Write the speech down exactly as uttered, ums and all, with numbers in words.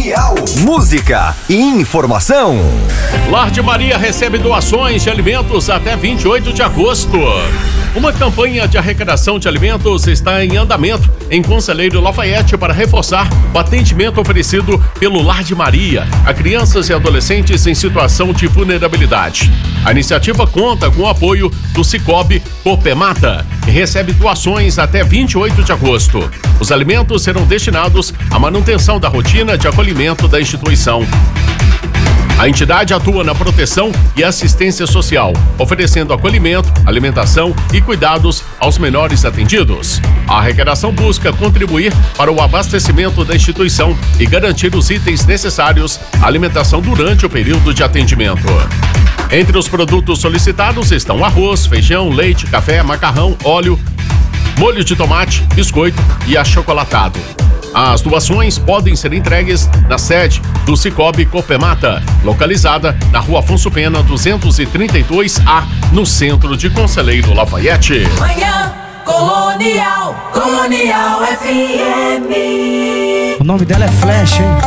Colonial. Música e informação. Lar de Maria recebe doações de alimentos até vinte e oito de agosto. Uma campanha de arrecadação de alimentos está em andamento em Conselheiro Lafayette para reforçar o atendimento oferecido pelo Lar de Maria a crianças e adolescentes em situação de vulnerabilidade. A iniciativa conta com o apoio do Cicobi Copemata, que recebe doações até vinte e oito de agosto. Os alimentos serão destinados à manutenção da rotina de acolhimento da instituição. A entidade atua na proteção e assistência social, oferecendo acolhimento, alimentação e cuidados aos menores atendidos. A arrecadação busca contribuir para o abastecimento da instituição e garantir os itens necessários à alimentação durante o período de atendimento. Entre os produtos solicitados estão arroz, feijão, leite, café, macarrão, óleo, molho de tomate, biscoito e achocolatado. As doações podem ser entregues na sede do Cicobi Copemata, localizada na Rua Afonso Pena duzentos e trinta e dois A, no centro de Conselheiro Lafayette. Manhã Colonial, Colonial F M. O nome dela é Flash, hein?